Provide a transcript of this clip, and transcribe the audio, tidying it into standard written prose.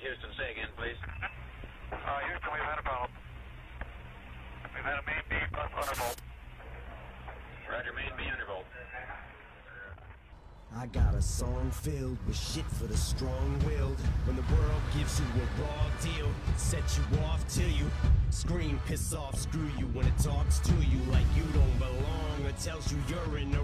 Houston, say again, please. Houston, we've had a problem. We've had a main B plus undervolt. Roger, main B undervolt. I got a song filled with shit for the strong-willed. When the world gives you a raw deal, set you off till you scream, piss off, screw you. When it talks to you like you don't belong, or tells you you're in the